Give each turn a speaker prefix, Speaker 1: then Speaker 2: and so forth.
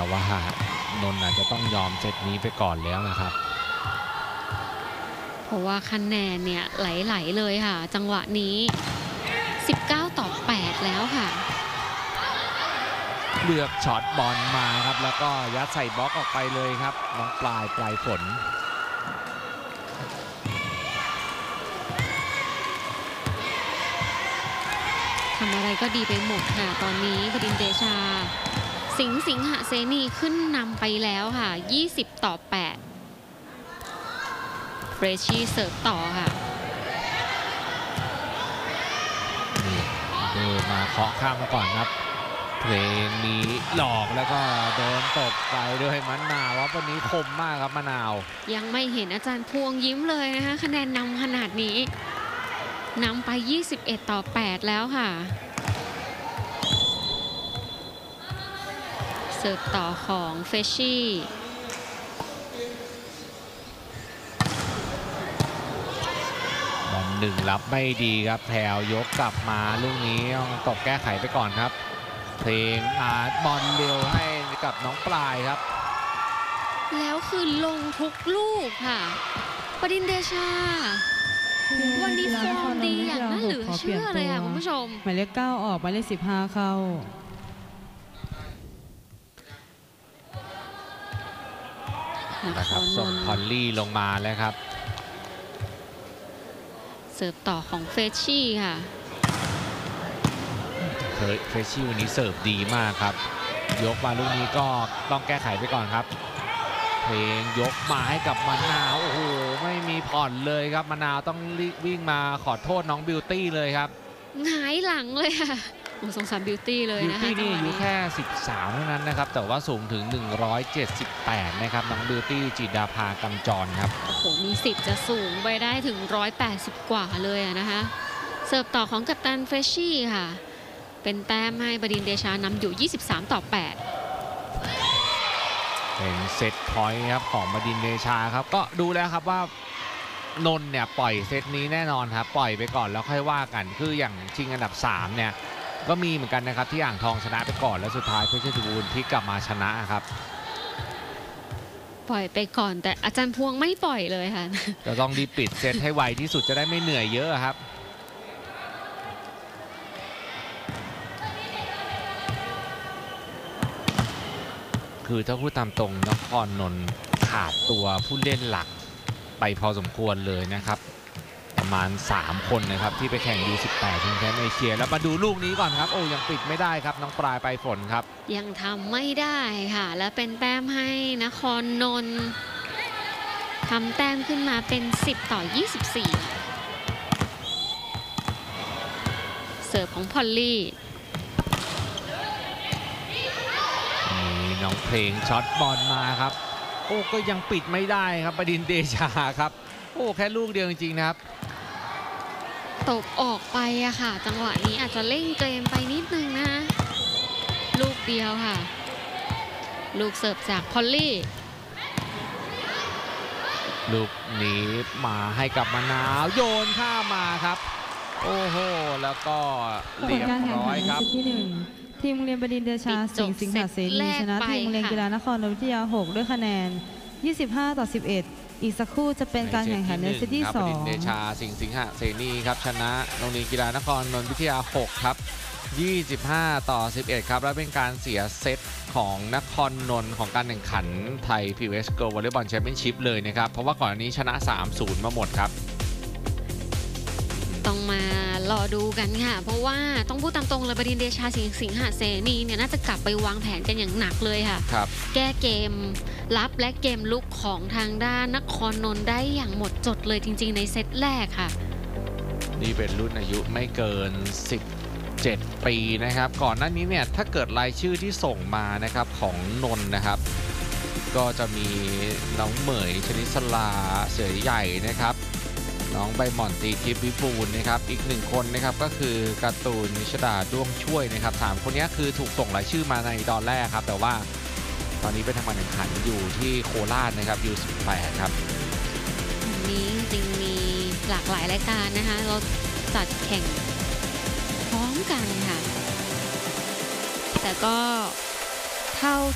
Speaker 1: ว่านนท์อาจจะต้องยอมเซตนี้ไปก่อนแล้วนะครับ
Speaker 2: เพราะว่าคะแนนเนี่ยไหลๆเลยค่ะจังหวะนี้19-8แล้วค่ะ
Speaker 1: เลือกช็อตบอลมาครับแล้วก็ยัดใส่บล็อกออกไปเลยครับน้องปลายฝน
Speaker 2: ทำอะไรก็ดีไปหมดค่ะตอนนี้บดินทร์เดชาสิงหเสนีขึ้นนำไปแล้วค่ะ20-8เฟรชชี่เสิร์ฟต่อค่ะ
Speaker 1: นี่เดินมาเคาะข้ามมาก่อนครับเพลงนี้หลอกแล้วก็โดนตกไปด้วยมะนาววันนี้คมมากครับมะนาว
Speaker 2: ยังไม่เห็นอาจารย์พวงยิ้มเลยนะคะคะแนนนำขนาดนี้นำไป21-8แล้วค่ะเสิร์ฟต่อของเฟชชี่
Speaker 1: บอลหนึ่งรับไม่ดีครับแถวยกกลับมาลูกนี้ต้องตกแก้ไขไปก่อนครับเพลงบอลเร็วให้กับน้องปลายครับ
Speaker 2: แล้วคือลงทุกลูกค่ะบดินทร์เดชาวันนี้ฟอร์มดีอย่างน่าเหลือเชื่อเลยค่ะคุณผู้ชม
Speaker 3: หมายเลข9ออกหมายเลข15เข้า
Speaker 1: นะครับส่งพอลลี่ลงมาแล้วครับ
Speaker 2: เสิร์ฟต่อของเฟชชี่ค่ะ
Speaker 1: เฟชชี่วันนี้เสิร์ฟดีมากครับยกมาลูกนี้ก็ต้องแก้ไขไปก่อนครับเพลงยกมาให้กับมะนาวโอ้โหไม่มีผ่อนเลยครับมะนาวต้องวิ่งมาขอโทษน้องบิวตี้เลยครับ
Speaker 2: หงายหลังเลยค่ะสงสารบิวตี้เลยนะคะ
Speaker 1: บิวตี้นี่อายุแค่13เท่านั้นนะครับแต่ว่าสูงถึง178นะครับน้องบิวตี้จิตดาภากำจรครับ
Speaker 2: โอ้โหมีสิทธิ์จะสูงไปได้ถึง180กว่าเลยนะคะเสิร์ฟต่อของกัปตันเฟชชี่ค่ะเป็นแต้มให้บดินทร์เดชานำอยู่23-8
Speaker 1: เป็นเซตพอยต์ครับของบดินทร์เดชาครับก็ดูแล้วครับว่านนท์เนี่ยปล่อยเซตนี้แน่นอนครับปล่อยไปก่อนแล้วค่อยว่ากันคืออย่างชิงอันดับ3เนี่ยก็มีเหมือนกันนะครับที่อ่างทองชนะไปก่อนแล้วสุดท้ายเพชรบูรณ์พลิกกลับมาชนะครับ
Speaker 2: ปล่อยไปก่อนแต่อาจารย์พวงไม่ปล่อยเลยค่ะ
Speaker 1: จะต้องรีบปิดเซตให้ไวที่สุดจะได้ไม่เหนื่อยเยอะครับคือถ้าพูดตามตรงนครนนท์ขาดตัวผู้เล่นหลักไปพอสมควรเลยนะครับประมาณ3คนนะครับที่ไปแข่ง U18 ชิงแชมป์เอเชียแล้วมาดูลูกนี้ก่อนครับโอ้ยังปิดไม่ได้ครับน้องปลายฝนครับ
Speaker 2: ยังทำไม่ได้ค่ะและเป็นแต้มให้นครนนท์ทำแต้มขึ้นมาเป็น10-24เสิร์ฟของพอลลี่
Speaker 1: น้องเพลงช็อตบอลมาครับโอ้ก็ยังปิดไม่ได้ครับบดินทร์เดชาครับโอ้แค่ลูกเดียวจริงๆนะครับ
Speaker 2: ตบออกไปอะค่ะจังหวะนี้อาจจะเร่งเกมไปนิดนึงนะลูกเดียวค่ะลูกเสิร์ฟจากพอลลี่
Speaker 1: ลูกนี้มาให้กับมะนาวโยนข้ามมาครับโอ้โหแล้วก็เรียบร้อยครับ
Speaker 3: ทีมโรงเรียนบดินทร์เดชาสิงหเสนีชนะทีมโรงเรียนกีฬานครนนท์วิทยา6ด้วยคะแนน25-11อีกสักครู่จะเป็นการแข่งขันในเซตที่2บ
Speaker 1: ดินทร์เดชาสิงหเสนีครับชนะโรงเรียนกีฬานครนนท์วิทยา6ครับ25-11ครับและเป็นการเสียเซตของนครนนท์ของการแข่งขันไทย PWS Girls Volleyball Championship เลยนะครับเพราะว่าก่อนอันนี้ชนะ 3-0 มาหมดครับ
Speaker 2: ต้องมารอดูกันค่ะเพราะว่าต้องพูดตามตรงเลยบดินทร์เดชาสิงหเสนีเนี่ยน่าจะกลับไปวางแผนกันอย่างหนักเลยค่ะแก้เกมรับและเกมลุกของทางด้านนครนนท์ได้อย่างหมดจดเลยจริงๆในเซตแรกค่ะ
Speaker 1: นี่เป็นรุ่นอายุไม่เกิน17 ปีนะครับก่อนหน้านี้เนี่ยถ้าเกิดรายชื่อที่ส่งมานะครับของนนท์นะครับก็จะมีน้องเหมยชนิสลาเสือใหญ่นะครับน้องใบหม่อนตีทิพย์วิบูลย์นะครับอีก1คนนะครับก็คือการ์ตูนนิชดาด้วงช่วยนะครับ3คนนี้คือถูกส่งรายชื่อมาในตอนแรกครับแต่ว่าตอนนี้ไปทำการแข่งขันอยู่ที่โคราชนะครับ U18 ครับ
Speaker 2: นี้จริงมีหลากหลายรายการนะคะเราจัดแข่งพร้อมกันค่ะแต่ก็เท่า